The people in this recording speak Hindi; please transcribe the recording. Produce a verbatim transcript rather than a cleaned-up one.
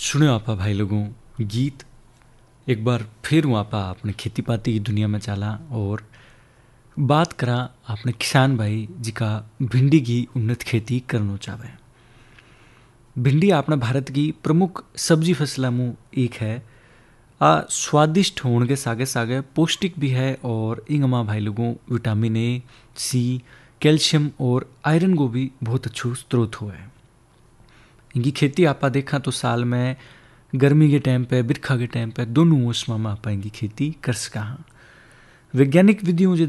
सुनो आपा भाई लोगों गीत एक बार फिर हूँ आपा अपने खेती पाती की दुनिया में चला और बात करा अपने किसान भाई जी का भिंडी की उन्नत खेती करना चाहे। भिंडी अपना भारत की प्रमुख सब्जी फसलों में एक है। आ स्वादिष्ट होने के सागे सागे पौष्टिक भी है और इंगमा भाई लोगों विटामिन ए सी कैल्शियम और आयरन को भी बहुत अच्छो स्रोत हुआ है। इनकी खेती आपा देखा तो साल में गर्मी के टाइम पे बिरखा के टाइम पे दोनों मौसम में आप इनकी खेती कर सका हाँ। वैज्ञानिक विधियों जो